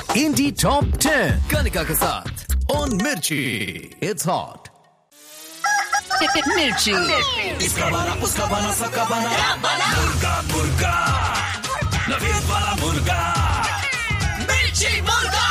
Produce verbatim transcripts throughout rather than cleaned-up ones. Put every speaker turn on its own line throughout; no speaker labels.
इंडी top ten Kanika के साथ on मिर्ची। इट्स हॉट
मिर्ची।
इसका बना उसका बना सबका बना मुर्गा मुर्गा नवीन वाला मुर्गा मिर्ची मुर्गा।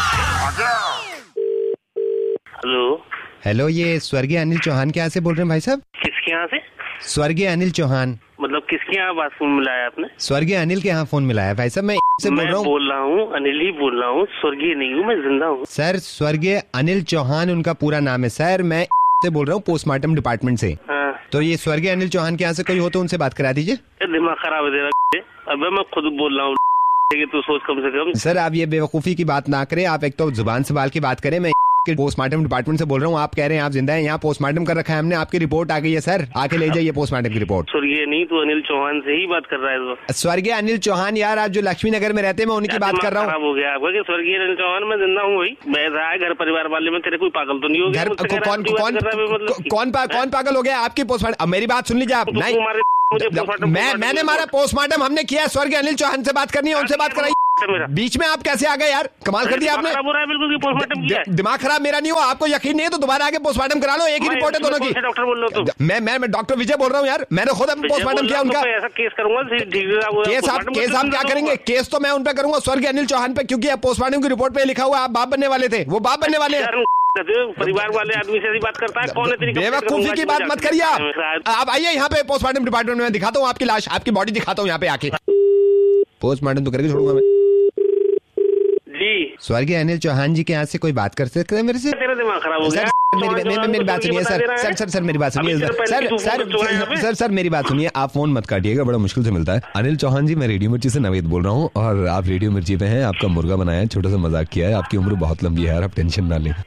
हेलो
हेलो, ये स्वर्गीय अनिल चौहान के यहाँ से बोल रहे हैं भाई साहब?
किसके यहाँ से?
स्वर्गीय अनिल चौहान।
मतलब किसके यहाँ बात फोन मिलाया आपने?
स्वर्गीय अनिल के यहाँ फोन मिलाया भाई साहब। मैं से बोल रहा हूँ।
बोल रहा हूँ अनिल ही बोल रहा हूँ, स्वर्गीय नहीं हूँ, मैं जिंदा हूँ
सर। स्वर्गीय अनिल चौहान उनका पूरा नाम है सर। मैं से बोल रहा हूँ पोस्टमार्टम डिपार्टमेंट से।
हाँ।
तो ये स्वर्गीय अनिल चौहान के यहाँ से कोई हो तो उनसे बात करा दीजिए।
दिमाग खराब है तेरा। अबे मैं खुद बोल रहा हूँ, तू सोच कम से कम।
सर आप ये बेवकूफी की बात ना करें, आप एक तो जुबान सवाल की बात करें। मैं पोस्टमार्टम डिपार्टमेंट से बोल रहा हूँ, आप कह रहे हैं आप जिंदा हैं। यहाँ पोस्टमार्टम कर रखा है हमने, आपकी रिपोर्ट आ गई है सर, आके ले जाइए पोस्टमार्टम की रिपोर्ट।
स्वर्गीय नहीं तो अनिल चौहान से ही बात कर रहा है तो।
स्वर्गीय अनिल चौहान यार, आप जो लक्ष्मी नगर में रहते हैं, मैं उनकी बात कर रहा हूँ।
खराब हो गया आपका कि स्वर्गीय अनिल चौहान मैं जिंदा हूँ भाई। मैं रहा है घर परिवार वाले में, तेरे कोई पागल तो नहीं हो गया?
घर कौन कौन कौन कौन पागल हो गया? आपकी पोस्टमार्टम। अब मेरी बात सुन लीजिए आप। नहीं, मैं मैंने मारा पोस्टमार्टम हमने किया। स्वर्गीय अनिल चौहान से बात करनी है, उनसे बात कराइए। बीच में आप कैसे आ गए यार? कमाल कर दिया आपने।
बिल्कुल पोस्टमार्टम किया।
दिमाग खराब मेरा नहीं हुआ, आपको यकीन नहीं है तो दोबारा आके पोस्टमार्टम करा लो। एक ही रिपोर्ट है दोनों की।
डॉक्टर बोल रहा हूँ
मैं मैं डॉक्टर विजय बोल रहा हूँ यार। मैंने खुद पोस्टमार्टम किया उनका।
ऐसा केस करूंगा।
केस आप केस आप क्या करेंगे? केस तो मैं उन पर करूंगा, स्वर्गीय अनिल चौहान पे, क्योंकि आप पोस्टमार्टम की रिपोर्ट पे लिखा हुआ आप बाप बनने वाले थे। वो बाप बनने वाले हैं।
परिवार वाले आदमी से ऐसी बात करता है? कौन है तेरी?
बेवकूफी की बात मत करिए आप। आप आइए यहाँ पे पोस्टमार्टम डिपार्टमेंट में, दिखाता हूँ आपकी लाश, आपकी बॉडी दिखाता हूँ यहाँ पे आके। पोस्टमार्टम तो करके छोड़ूंगा मैं
जी।
स्वर्गीय अनिल चौहान जी के यहाँ से कोई बात कर सकते हैं मेरे से?
तेरा दिमाग खराब हो गया।
मेरी मेरी बात सुनिए सर सर सर सर मेरी बात सुनिए सर सर सर सर मेरी बात सुनिए। आप फोन मत काटिएगा, बड़ा मुश्किल से मिलता है। अनिल चौहान जी, मैं रेडियो मिर्ची से नवेद बोल रहा हूँ और आप रेडियो मिर्ची पे हैं। आपका मुर्गा बनाया है, छोटा सा मजाक किया है। आपकी उम्र बहुत लंबी है यार, आप टेंशन ना लें।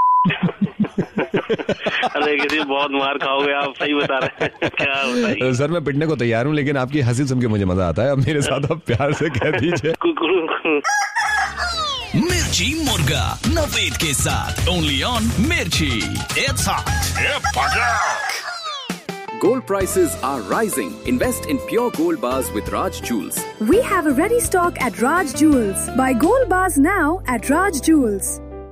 अरे किसी बहुत मार खाओगे आप, सही बता रहे हैं। क्या बताइए
सर, मैं पिटने को तैयार हूँ, लेकिन आपकी हंसी सुन के मुझे मजा आता है। अब मेरे साथ आप प्यार से कह दीजिए।
मिर्ची मुर्गा नवेद के साथ ओनली ऑन मिर्ची। It's hot.
Gold prices are rising. Invest in pure gold bars with Raj Jewels.
We have a ready stock at Raj Jewels. Buy gold bars now at Raj Jewels.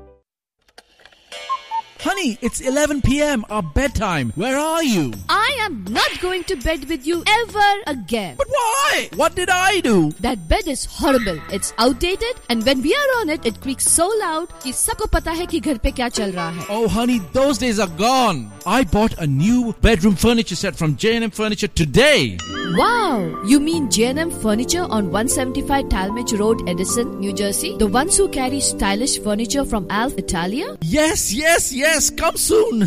Honey, it's eleven p.m. Our bedtime. Where are you?
I am not going to bed with you ever again.
But why? What did I do?
That bed is horrible. It's outdated and when we are on it, it creaks so loud कि सबको पता है कि घर पे क्या चल रहा है.
Oh honey, those days are gone. I bought a new bedroom furniture set from J and M Furniture today.
Wow! You mean J and M Furniture on one seventy-five Talmadge Road, Edison, New Jersey? The ones who carry stylish furniture from Alf Italia?
Yes, yes, yes. Come soon.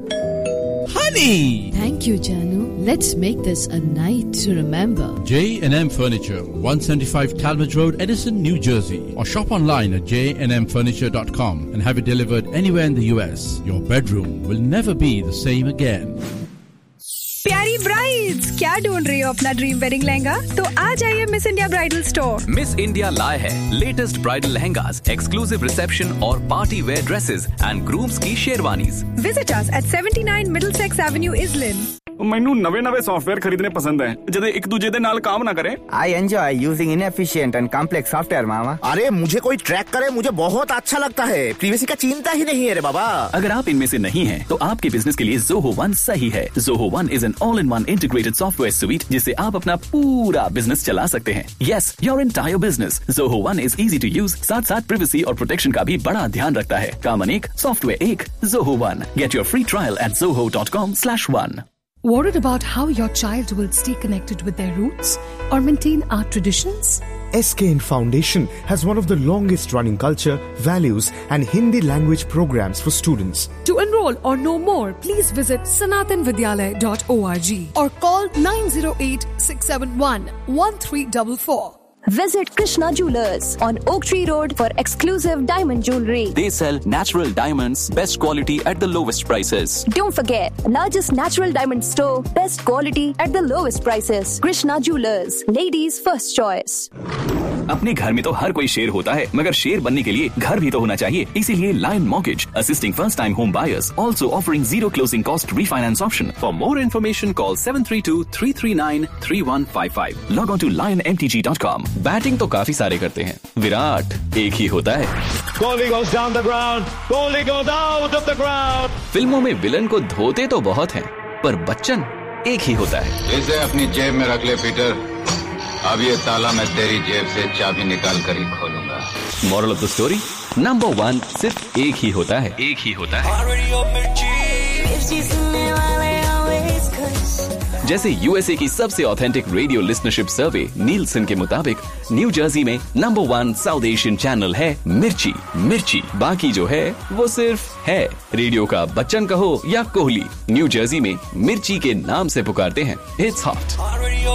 Honey!
Thank you, Janu. Let's make this a night to remember.
J and M Furniture, one seventy-five Talmadge Road, Edison, New Jersey. Or shop online at j n m furniture dot com and have it delivered anywhere in the U S. Your bedroom will never be the same again.
प्यारी brides, क्या ढूंढ रही हो अपना dream wedding lehenga? तो आ जाइए miss India bridal store.
Miss India लाए है latest bridal lehengas, exclusive reception और party wear dresses and grooms की sherwanis.
Visit us at seventy-nine Middlesex Avenue, Islin.
ਮੈਨੂੰ ਨਵੇਂ ਨਵੇਂ ਸੌਫਟਵੇਅਰ ਖਰੀਦਣੇ ਪਸੰਦ ਹੈ ਜਦੋਂ ਇੱਕ ਦੂਜੇ ਦੇ ਨਾਲ काम ना करें।
I enjoy using inefficient and complex software, मामा।
अरे मुझे कोई ट्रैक करे, मुझे बहुत अच्छा लगता है। प्रीवेसी का चिंता ही नहीं है रे बाबा।
अगर आप इनमें से नहीं हैं, तो आपके बिजनेस के लिए Zoho One सही है। Zoho One is an all-in-one integrated software suite जिससे आप अपना पूरा बिजनेस चला सकते हैं। Yes, your entire business. Zoho One is easy to use, साथ साथ privacy और प्रोटेक्शन का भी बड़ा ध्यान रखता है। काम अनेक, सॉफ्टवेयर एक, Zoho One. Get your free trial at zoho dot com slash one.
Worried about how your child will stay connected with their roots or maintain our traditions?
S K N Foundation has one of the longest running culture, values and Hindi language programs for students.
To enroll or know more, please visit sanatan vidyalaya dot org or call nine zero eight six seven one one three four four.
Visit Krishna Jewelers on Oak Tree Road for exclusive diamond jewelry.
They sell natural diamonds, best quality at the lowest prices.
Don't forget, largest natural diamond store, best quality at the lowest prices. Krishna Jewelers, ladies' first choice.
अपने घर में तो हर कोई शेर होता है, मगर शेर बनने के लिए घर भी तो होना चाहिए। इसीलिए lion mortgage assisting first time home buyers, also offering zero closing cost refinance option. For more information call seven three to three three nine three one five five. Log on to lion M T G dot com. Batting तो काफी सारे करते हैं, विराट एक ही होता है।
Kohli goes down the ground. Kohli goes out of the ground.
फिल्मों में विलन को धोते तो बहुत हैं, पर बच्चन एक ही होता है।
इसे अपनी जेब में रख ले पीटर, अब ये ताला मैं तेरी जेब से चाबी निकाल कर ही खोलूंगा।
Moral of the story, number one सिर्फ एक ही होता है, एक ही होता है। जैसे यूएसए की सबसे ऑथेंटिक रेडियो लिस्नरशिप सर्वे नीलसन के मुताबिक न्यू जर्सी में number one south Asian channel है मिर्ची। मिर्ची बाकी जो है वो सिर्फ है। रेडियो का बच्चन कहो या कोहली, न्यू जर्सी में मिर्ची के नाम से पुकारते हैं। It's hot.